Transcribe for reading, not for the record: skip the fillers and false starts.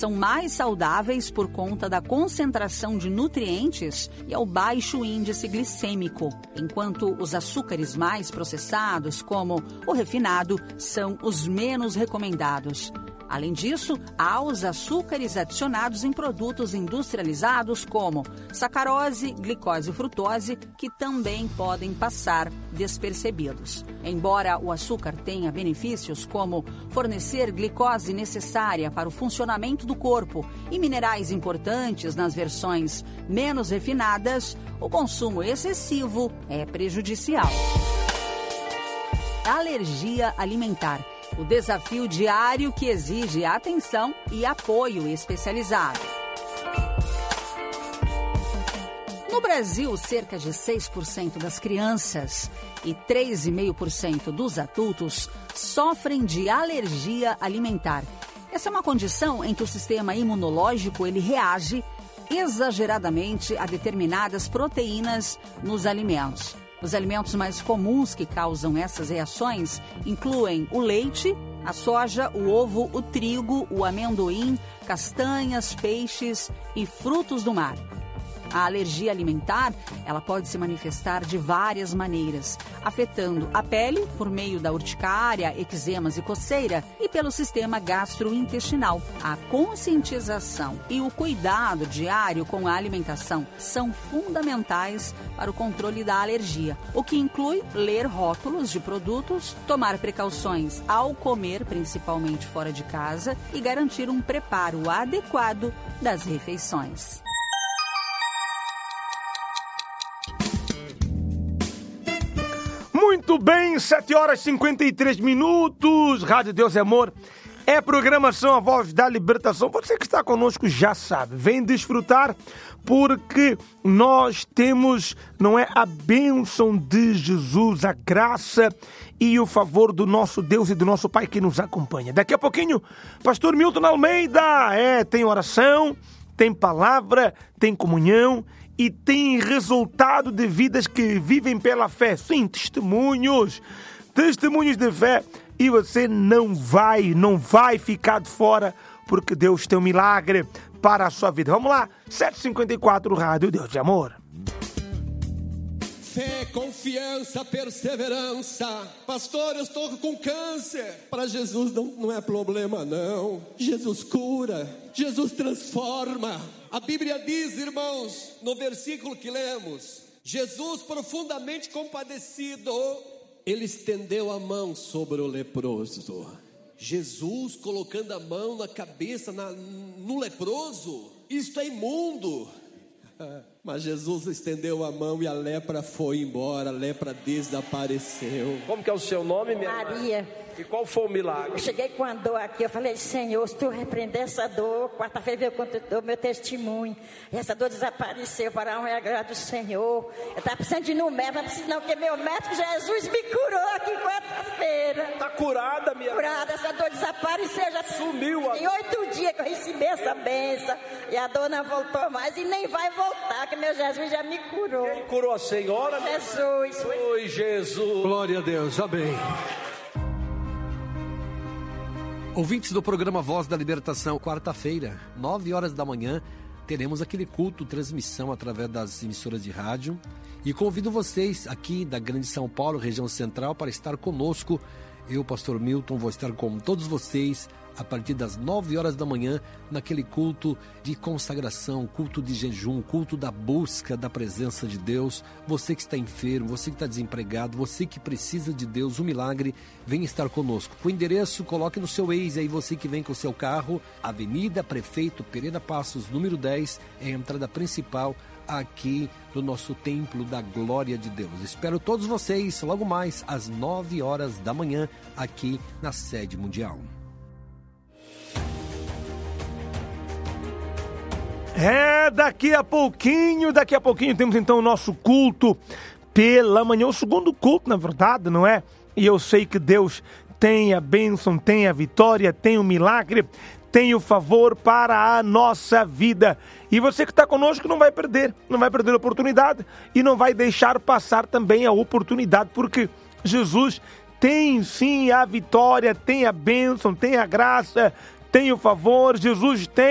são mais saudáveis por conta da concentração de nutrientes e ao baixo índice glicêmico, enquanto os açúcares mais processados, como o refinado, são os menos recomendados. Além disso, há os açúcares adicionados em produtos industrializados como sacarose, glicose e frutose, que também podem passar despercebidos. Embora o açúcar tenha benefícios como fornecer glicose necessária para o funcionamento do corpo e minerais importantes nas versões menos refinadas, o consumo excessivo é prejudicial. Alergia alimentar. O desafio diário que exige atenção e apoio especializado. No Brasil, cerca de 6% das crianças e 3,5% dos adultos sofrem de alergia alimentar. Essa é uma condição em que o sistema imunológico ele reage exageradamente a determinadas proteínas nos alimentos. Os alimentos mais comuns que causam essas reações incluem o leite, a soja, o ovo, o trigo, o amendoim, castanhas, peixes e frutos do mar. A alergia alimentar, ela pode se manifestar de várias maneiras, afetando a pele por meio da urticária, eczemas e coceira e pelo sistema gastrointestinal. A conscientização e o cuidado diário com a alimentação são fundamentais para o controle da alergia, o que inclui ler rótulos de produtos, tomar precauções ao comer, principalmente fora de casa, e garantir um preparo adequado das refeições. Muito bem, 7h53, Rádio Deus é Amor, é programação A Voz da Libertação. Você que está conosco já sabe, vem desfrutar, porque nós temos, não é, a bênção de Jesus, a graça e o favor do nosso Deus e do nosso Pai que nos acompanha. Daqui a pouquinho, Pastor Milton Almeida, tem oração, tem palavra, tem comunhão, e tem resultado de vidas que vivem pela fé. Sim, testemunhos de fé. E você não vai ficar de fora, porque Deus tem um milagre para a sua vida. Vamos lá, 7h54, Rádio Deus de Amor. Fé, confiança, perseverança. Pastor, eu estou com câncer. Para Jesus não é problema, não. Jesus cura, Jesus transforma. A Bíblia diz, irmãos, no versículo que lemos, Jesus, profundamente compadecido, ele estendeu a mão sobre o leproso. Jesus colocando a mão na cabeça, no leproso, isto é imundo. Mas Jesus estendeu a mão e a lepra foi embora, a lepra desapareceu. Como que é o seu nome, minha Maria. Irmã? E qual foi o milagre? Eu cheguei com a dor aqui, eu falei, Senhor, se tu repreender essa dor, quarta-feira veio o meu testemunho, e essa dor desapareceu para a honra e a glória do Senhor. Eu estava precisando de ir no médico, não preciso não, porque meu médico Jesus me curou aqui quarta-feira. Está curada, minha irmã? Curada, essa dor desapareceu, já sumiu. Em 8 dias que eu recebi essa bênção, e a dor não voltou mais, e nem vai voltar, que meu Jesus já me curou. Quem curou a senhora? Jesus. Oi, Jesus. Glória a Deus, amém. Ouvintes do programa Voz da Libertação, quarta-feira, 9h da manhã, teremos aquele culto, transmissão através das emissoras de rádio. E convido vocês aqui da Grande São Paulo, região central, para estar conosco. Eu, Pastor Milton, vou estar com todos vocês a partir das 9h da manhã, naquele culto de consagração, culto de jejum, culto da busca da presença de Deus. Você que está enfermo, você que está desempregado, você que precisa de Deus, um milagre, vem estar conosco. O endereço, coloque no seu Waze aí, você que vem com o seu carro, Avenida Prefeito Pereira Passos, número 10, é a entrada principal aqui do nosso Templo da Glória de Deus. Espero todos vocês logo mais às 9h da manhã, aqui na sede mundial. Daqui a pouquinho temos então o nosso culto pela manhã, o segundo culto, na verdade, não é? E eu sei que Deus tem a bênção, tem a vitória, tem o milagre, tem o favor para a nossa vida. E você que está conosco não vai perder a oportunidade e não vai deixar passar também a oportunidade, porque Jesus tem sim a vitória, tem a bênção, tem a graça, tem o favor, Jesus tem